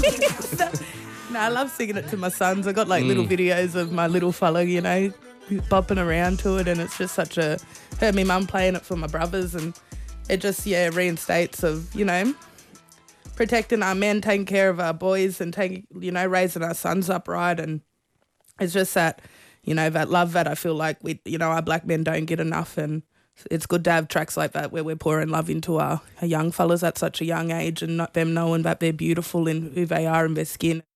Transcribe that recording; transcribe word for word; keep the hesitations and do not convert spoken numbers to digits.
No, I love singing it to my sons. I got like Mm. little videos of my little fella, you know, bopping around to it, and it's just such a. Heard my mum playing it for my brothers, and it just yeah reinstates of you know protecting our men, taking care of our boys, and taking you know raising our sons upright, and it's just that you know that love that I feel like we you know our black men don't get enough, and it's good to have tracks like that where we're pouring love into our, our young fellas at such a young age, and not them knowing that they're beautiful in who they are and their skin.